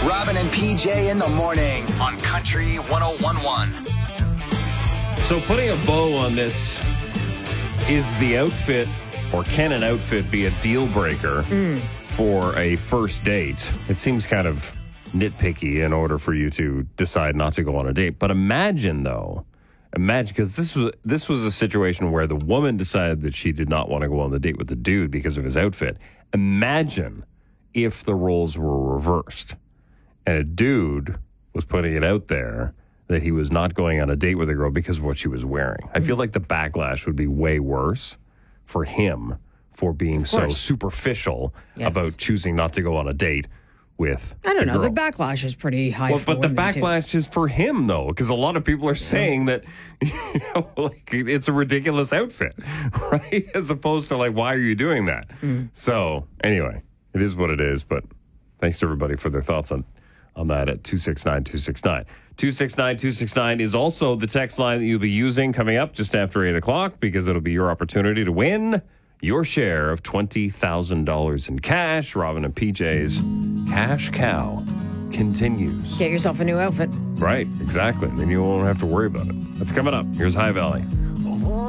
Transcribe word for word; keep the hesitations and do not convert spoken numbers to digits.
Robin and P J in the morning on Country one oh one point one. So putting a bow on this, is the outfit, or can an outfit be a deal breaker mm. for a first date? It seems kind of nitpicky in order for you to decide not to go on a date. But imagine, though, imagine, because this was, this was a situation where the woman decided that she did not want to go on the date with the dude because of his outfit. Imagine if the roles were reversed and a dude was putting it out there that he was not going on a date with a girl because of what she was wearing. I feel like the backlash would be way worse for him for being so superficial yes. about choosing not to go on a date with I don't know. girl. The backlash is pretty high. Well, for but the backlash too. is for him, though, because a lot of people are saying that you know, like, it's a ridiculous outfit, right? As opposed to, like, why are you doing that? Mm. So, anyway, it is what it is, but thanks to everybody for their thoughts on on that at two six nine two six nine. two six nine two six nine is also the text line that you'll be using coming up just after eight o'clock because it'll be your opportunity to win your share of twenty thousand dollars in cash. Robin and P J's Cash Cow continues. Get yourself a new outfit. Right, exactly. Then you won't have to worry about it. That's coming up. Here's High Valley.